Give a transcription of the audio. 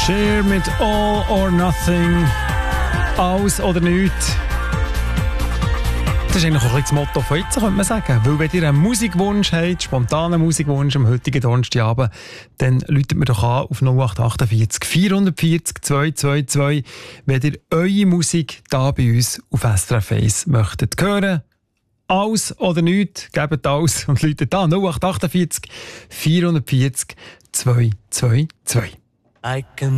Cher mit All or Nothing. Alles oder nichts. Das ist eigentlich auch ein bisschen das Motto von jetzt, könnte man sagen. Weil wenn ihr einen Musikwunsch habt, spontanen Musikwunsch am heutigen Donnerstagabend, dann ruft mir doch an auf 0848 440 222, wenn ihr eure Musik hier bei uns auf SRF 1 möchtet hören. Alles oder nichts, gebt alles und ruft an 0848 440 222.